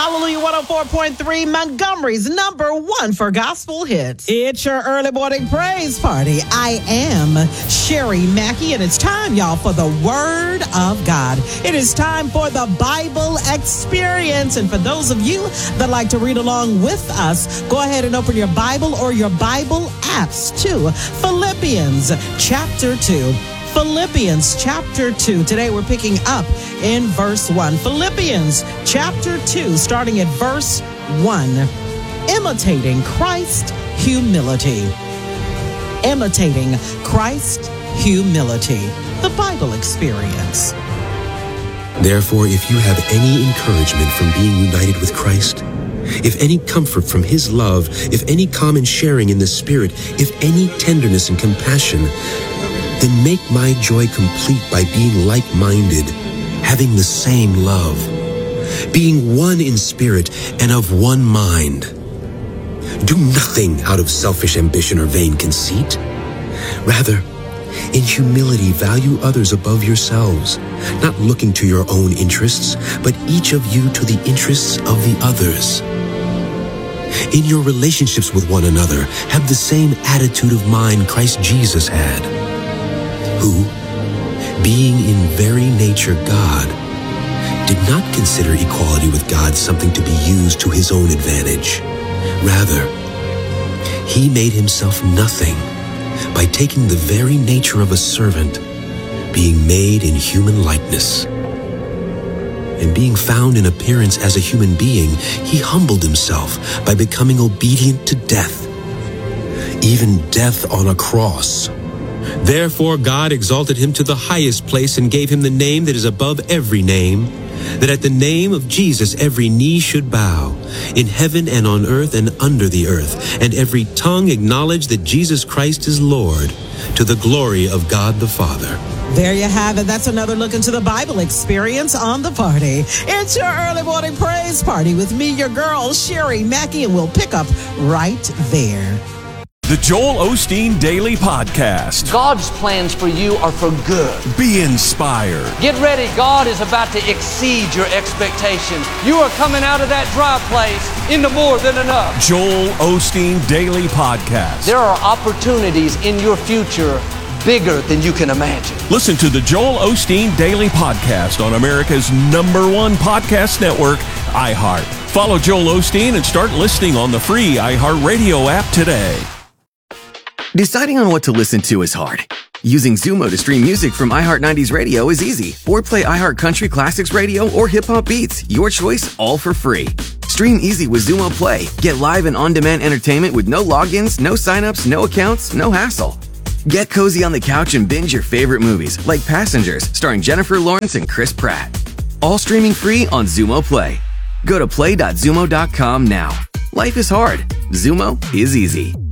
Hallelujah 104.3, Montgomery's #1 for gospel hits. It's your early morning praise party. I am Sherry Mackey, and it's time, y'all, for the Word of God. It is time for the Bible Experience. And for those of you that like to read along with us, go ahead and open your Bible or your Bible apps to Philippians chapter 2. Philippians chapter 2. Today we're picking up in verse 1. Philippians chapter 2, starting at verse 1. Imitating Christ's humility. Imitating Christ's humility. The Bible Experience. Therefore, if you have any encouragement from being united with Christ, if any comfort from His love, if any common sharing in the Spirit, if any tenderness and compassion, then make my joy complete by being like-minded, having the same love, being one in spirit and of one mind. Do nothing out of selfish ambition or vain conceit. Rather, in humility value others above yourselves, not looking to your own interests, but each of you to the interests of the others. In your relationships with one another, have the same attitude of mind Christ Jesus had, who, being in very nature God, did not consider equality with God something to be used to His own advantage. Rather, He made Himself nothing by taking the very nature of a servant, being made in human likeness. And being found in appearance as a human being, He humbled Himself by becoming obedient to death, even death on a cross. Therefore God exalted Him to the highest place and gave Him the name that is above every name, that at the name of Jesus every knee should bow, in heaven and on earth and under the earth, and every tongue acknowledge that Jesus Christ is Lord, to the glory of God the Father. There you have it. That's another look into the Bible Experience on the party. It's your early morning praise party with me, your girl, Sherry Mackey, and we'll pick up right there. The Joel Osteen Daily Podcast. God's plans for you are for good. Be inspired. Get ready. God is about to exceed your expectations. You are coming out of that dry place into more than enough. Joel Osteen Daily Podcast. There are opportunities in your future bigger than you can imagine. Listen to the Joel Osteen Daily Podcast on America's #1 podcast network, iHeart. Follow Joel Osteen and start listening on the free iHeartRadio app today. Deciding on what to listen to is hard. Using Zumo to stream music from iHeart 90s Radio is easy. Or play iHeart Country Classics Radio or Hip Hop Beats. Your choice, all for free. Stream easy with Zumo Play. Get live and on-demand entertainment with no logins, no signups, no accounts, no hassle. Get cozy on the couch and binge your favorite movies, like Passengers, starring Jennifer Lawrence and Chris Pratt. All streaming free on Zumo Play. Go to play.zumo.com now. Life is hard. Zumo is easy.